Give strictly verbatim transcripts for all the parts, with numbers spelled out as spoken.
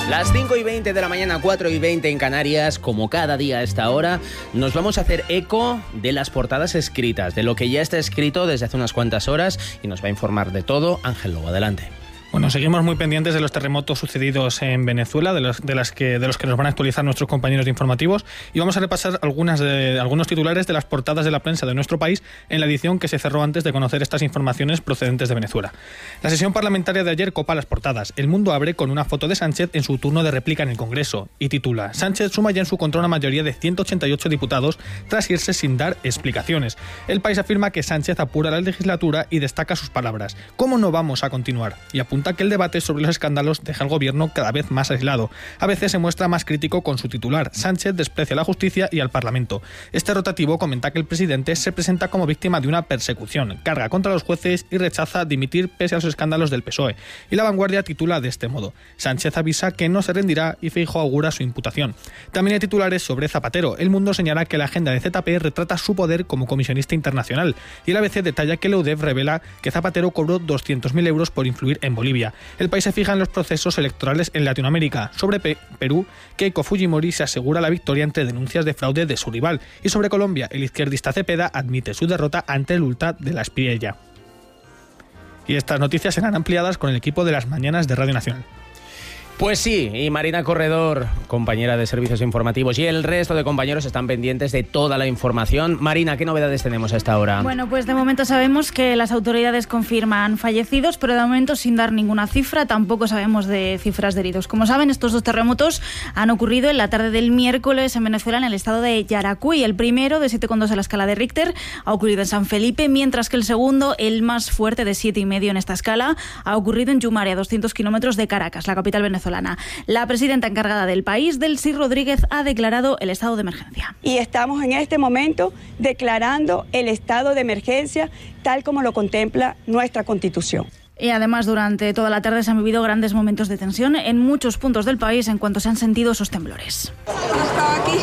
Las cinco y veinte de la mañana, cuatro y veinte en Canarias, como cada día a esta hora, nos vamos a hacer eco de las portadas escritas, de lo que ya está escrito desde hace unas cuantas horas, y nos va a informar de todo Ángel Lobo. Adelante. Bueno, seguimos muy pendientes de los terremotos sucedidos en Venezuela, de los, de las que, de los que nos van a actualizar nuestros compañeros de informativos, y vamos a repasar algunas de, algunos titulares de las portadas de la prensa de nuestro país en la edición que se cerró antes de conocer estas informaciones procedentes de Venezuela. La sesión parlamentaria de ayer copa las portadas. El Mundo abre con una foto de Sánchez en su turno de réplica en el Congreso y titula: Sánchez suma ya en su control una mayoría de ciento ochenta y ocho diputados tras irse sin dar explicaciones. El País afirma que Sánchez apura la legislatura y destaca sus palabras: ¿cómo no vamos a continuar? Y apunta que el debate sobre los escándalos deja al gobierno cada vez más aislado. A veces se muestra más crítico con su titular: Sánchez desprecia a la justicia y al Parlamento. Este rotativo comenta que el presidente se presenta como víctima de una persecución, carga contra los jueces y rechaza dimitir pese a los escándalos del P S O E. Y La Vanguardia titula de este modo: Sánchez avisa que no se rendirá y Feijóo augura su imputación. También hay titulares sobre Zapatero. El Mundo señala que la agenda de Z P retrata su poder como comisionista internacional, y el A B C detalla que la U D E F revela que Zapatero cobró doscientos mil euros por influir en Bolivia. El País se fija en los procesos electorales en Latinoamérica. Sobre Pe- Perú, Keiko Fujimori se asegura la victoria ante denuncias de fraude de su rival. Y sobre Colombia, el izquierdista Cepeda admite su derrota ante el U L T A de la Espriella. Y estas noticias serán ampliadas con el equipo de las mañanas de Radio Nacional. Pues sí, y Marina Corredor, compañera de servicios informativos, y el resto de compañeros están pendientes de toda la información. Marina, ¿qué novedades tenemos a esta hora? Bueno, pues de momento sabemos que las autoridades confirman fallecidos, pero de momento sin dar ninguna cifra. Tampoco sabemos de cifras de heridos. Como saben, estos dos terremotos han ocurrido en la tarde del miércoles en Venezuela, en el estado de Yaracuy. El primero, de siete coma dos a la escala de Richter, ha ocurrido en San Felipe, mientras que el segundo, el más fuerte, de siete coma cinco en esta escala, ha ocurrido en Yumare, a doscientos kilómetros de Caracas, la capital venezolana. La presidenta encargada del país, Delcy Rodríguez, ha declarado el estado de emergencia. Y estamos en este momento declarando el estado de emergencia tal como lo contempla nuestra Constitución. Y además, durante toda la tarde se han vivido grandes momentos de tensión en muchos puntos del país en cuanto se han sentido esos temblores. Estaba aquí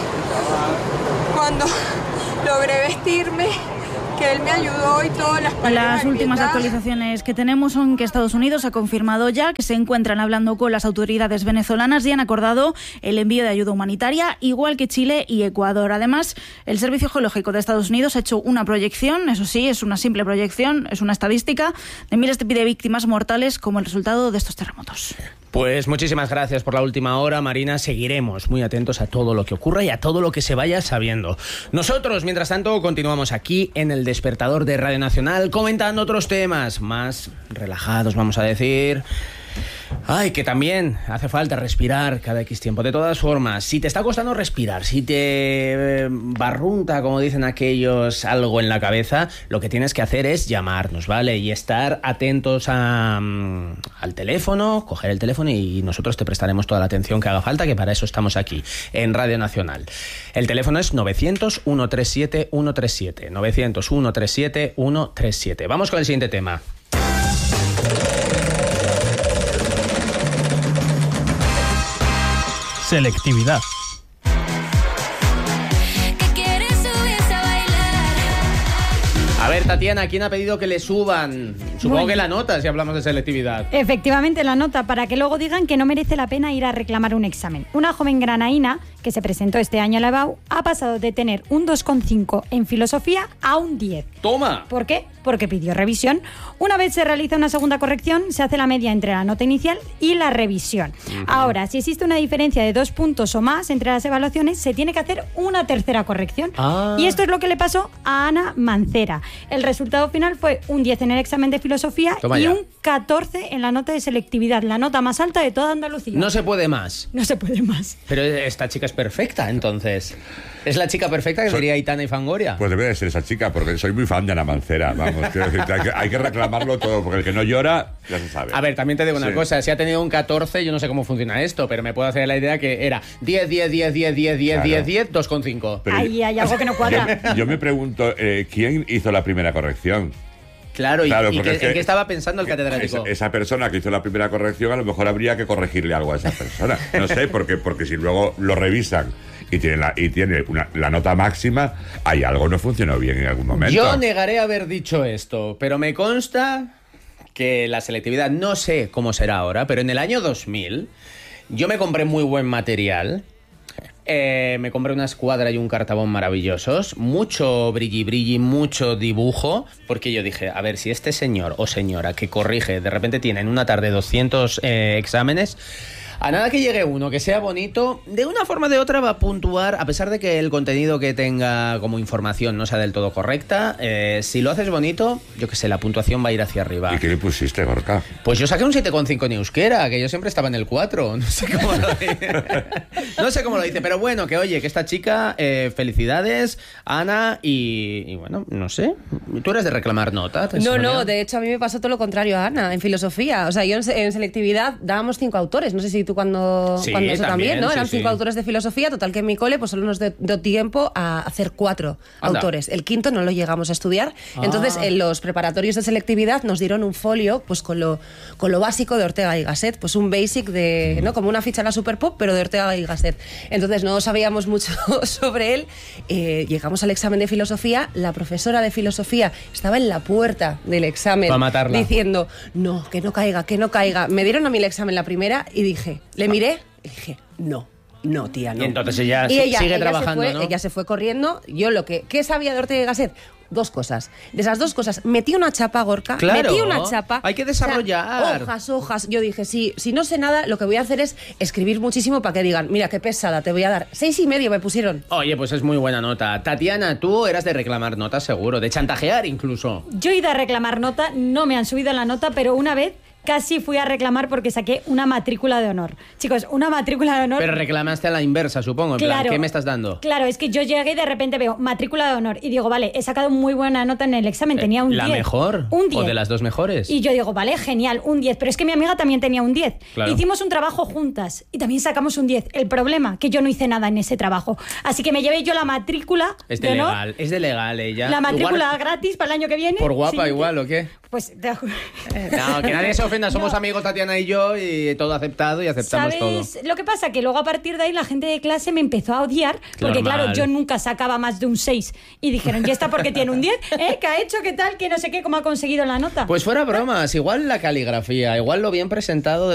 cuando logré vestirme, que él me ayudó y todas las palabras. Las últimas actualizaciones que tenemos son que Estados Unidos ha confirmado ya que se encuentran hablando con las autoridades venezolanas y han acordado el envío de ayuda humanitaria, igual que Chile y Ecuador. Además, el Servicio Geológico de Estados Unidos ha hecho una proyección, eso sí, es una simple proyección, es una estadística, de miles de víctimas mortales como el resultado de estos terremotos. Pues muchísimas gracias por la última hora, Marina. Seguiremos muy atentos a todo lo que ocurra y a todo lo que se vaya sabiendo. Nosotros, mientras tanto, continuamos aquí en el Despertador de Radio Nacional comentando otros temas más relajados, vamos a decir. Ay, que también hace falta respirar cada X tiempo. De todas formas, si te está costando respirar, si te barrunta, como dicen aquellos, algo en la cabeza, lo que tienes que hacer es llamarnos, ¿vale? Y estar atentos a, um, al teléfono, coger el teléfono y nosotros te prestaremos toda la atención que haga falta, que para eso estamos aquí, en Radio Nacional. El teléfono es novecientos, ciento treinta y siete, ciento treinta y siete. novecientos, ciento treinta y siete, ciento treinta y siete. Vamos con el siguiente tema. Selectividad. A ver, Tatiana, ¿quién ha pedido que le suban? Supongo bueno. que la nota, si hablamos de selectividad. Efectivamente, la nota, para que luego digan que no merece la pena ir a reclamar un examen. Una joven granaína que se presentó este año a la E B A U ha pasado de tener un dos coma cinco en filosofía a un diez. ¡Toma! ¿Por qué? Porque pidió revisión. Una vez se realiza una segunda corrección, se hace la media entre la nota inicial y la revisión. Uh-huh. Ahora, si existe una diferencia de dos puntos o más entre las evaluaciones, se tiene que hacer una tercera corrección. Ah. Y esto es lo que le pasó a Ana Mancera. El resultado final fue un diez en el examen de filosofía Toma y ya. un catorce en la nota de selectividad, la nota más alta de toda Andalucía. No se puede más. No se puede más. Pero esta chica es perfecta, entonces. ¿Es la chica perfecta que soy, diría Aitana y Fangoria? Pues debe de ser esa chica, porque soy muy fan de Ana Mancera. Vamos, quiero decirte, hay, que, hay que reclamarlo todo, porque el que no llora, ya se sabe. A ver, también te digo una sí. cosa. Si ha tenido un catorce, yo no sé cómo funciona esto, pero me puedo hacer la idea que era diez, diez, diez, diez, diez, diez, claro. diez, diez, dos coma cinco. Ahí hay algo que no cuadra. Yo, yo me pregunto, eh, ¿quién hizo la primera corrección? Claro, Claro, y, y porque que, es que ¿en qué estaba pensando el catedrático? Esa, esa persona que hizo la primera corrección, a lo mejor habría que corregirle algo a esa persona. No sé, porque, porque si luego lo revisan y tiene, la, y tiene una, la nota máxima, hay algo no funcionó bien en algún momento. Yo negaré haber dicho esto, pero me consta que la selectividad, no sé cómo será ahora, pero en el año dos mil Yo me compré muy buen material. Eh, me compré una escuadra y un cartabón maravillosos, mucho brilli brilli, mucho dibujo, porque yo dije, a ver, si este señor o señora que corrige de repente tiene en una tarde doscientos eh, exámenes, a nada que llegue uno que sea bonito, de una forma o de otra va a puntuar, a pesar de que el contenido que tenga como información no sea del todo correcta. Eh, si lo haces bonito, yo que sé, la puntuación va a ir hacia arriba. ¿Y qué le pusiste, Gorka? Pues yo saqué un siete coma cinco en euskera, que yo siempre estaba en el cuatro. No sé cómo lo dice. No sé cómo lo dice, pero bueno, que oye, que esta chica, eh, felicidades, Ana, y, y bueno, no sé. ¿Tú eres de reclamar nota? No, Sonia? no, de hecho a mí me pasó todo lo contrario a Ana, en filosofía. O sea, yo en, en selectividad dábamos cinco autores, no sé si tú cuando, Sí, cuando eso también, también, ¿no? sí, Eran sí. cinco autores de filosofía, total que en mi cole pues solo nos dio tiempo a hacer cuatro Anda. autores. El quinto no lo llegamos a estudiar. Ah. Entonces, en los preparatorios de selectividad nos dieron un folio pues con lo, con lo básico de Ortega y Gasset, pues un basic de, ¿no? Como una ficha a la Super Pop, pero de Ortega y Gasset. Entonces no sabíamos mucho sobre él. Eh, llegamos al examen de filosofía, la profesora de filosofía estaba en la puerta del examen Pa' matarla. diciendo, no, que no caiga, que no caiga. Me dieron a mí el examen la primera y dije, le miré y dije, no. No, tía, no. Y entonces ella, Y ella sigue ella trabajando, se fue, ¿no? Ella se fue corriendo. Yo lo que... ¿Qué sabía de Ortega y Gasset? Dos cosas. De esas dos cosas, metí una chapa, Gorka. Claro, metí una chapa. hay que O sea, desarrollar. hojas, hojas. Yo dije, sí, si no sé nada, lo que voy a hacer es escribir muchísimo para que digan, mira, qué pesada, te voy a dar. Seis y medio me pusieron. Oye, pues es muy buena nota. Tatiana, tú eras de reclamar notas seguro, de chantajear incluso. Yo he ido a reclamar nota, no me han subido la nota, pero una vez casi fui a reclamar porque saqué una matrícula de honor. Chicos, una matrícula de honor... Pero reclamaste a la inversa, supongo. En plan, Claro. ¿qué me estás dando? Claro, es que yo llegué y de repente veo matrícula de honor y digo, vale, he sacado muy buena nota en el examen, tenía un diez. ¿La mejor? Un diez. ¿O de las dos mejores? Y yo digo, vale, genial, un diez. Pero es que mi amiga también tenía un diez. Claro. Hicimos un trabajo juntas y también sacamos un diez. El problema, que yo no hice nada en ese trabajo. Así que me llevé yo la matrícula Es de de honor, legal, es de legal ella. la matrícula Igual- gratis para el año que viene. ¿Por guapa Sí. igual o qué? Pues te ju- No, que nadie se ofenda, somos No. amigos Tatiana y yo y todo aceptado y aceptamos ¿Sabes todo. lo que pasa? Que luego a partir de ahí la gente de clase me empezó a odiar porque Normal. claro, yo nunca sacaba más de un seis y dijeron, ¿y esta porque tiene un diez? ¿Eh? ¿Qué ha hecho? ¿Qué tal? ¿Qué no sé qué? ¿Cómo ha conseguido la nota? Pues fuera bromas, igual la caligrafía, igual lo bien presentado